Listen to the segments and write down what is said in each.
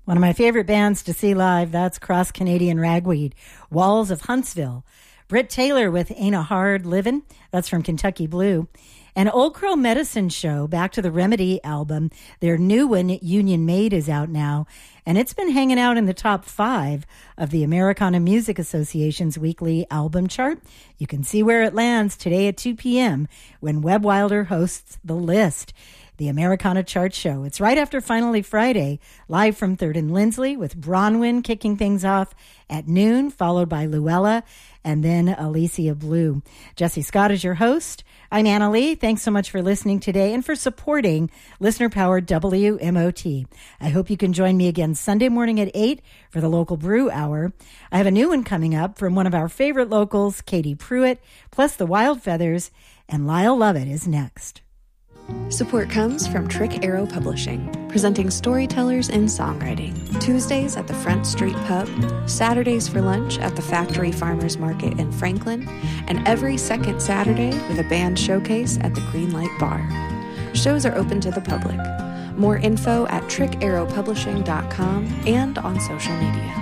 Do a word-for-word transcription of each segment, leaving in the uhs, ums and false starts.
One of my favorite bands to see live, that's Cross Canadian Ragweed, Walls of Huntsville. Britt Taylor with Ain't a Hard Livin', that's from Kentucky Blue. And Old Crow Medicine Show, back to the Remedy album. Their new one, Union Made, is out now, and it's been hanging out in the top five of the Americana Music Association's weekly album chart. You can see where it lands today at two p.m. when Webb Wilder hosts The List, the Americana Chart Show. It's right after Finally Friday, live from third and Lindsley, with Bronwyn kicking things off at noon, followed by Luella, and then Alicia Blue. Jesse Scott is your host. I'm Anna Lee. Thanks so much for listening today and for supporting listener-powered W M O T. I hope you can join me again Sunday morning at eight for the Local Brew Hour. I have a new one coming up from one of our favorite locals, Katie Pruitt, plus the Wild Feathers, and Lyle Lovett is next. Support comes from Trick Arrow Publishing, presenting storytellers in songwriting. Tuesdays at the Front Street Pub, Saturdays for lunch at the Factory Farmers Market in Franklin, and every second Saturday with a band showcase at the Greenlight Bar. Shows are open to the public. More info at trick arrow publishing dot com and on social media.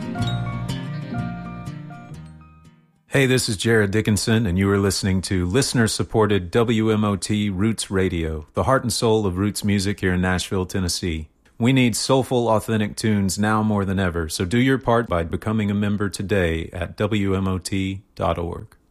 Hey, this is Jared Dickinson, and you are listening to listener-supported W M O T Roots Radio, the heart and soul of roots music here in Nashville, Tennessee. We need soulful, authentic tunes now more than ever, so do your part by becoming a member today at W M O T dot org.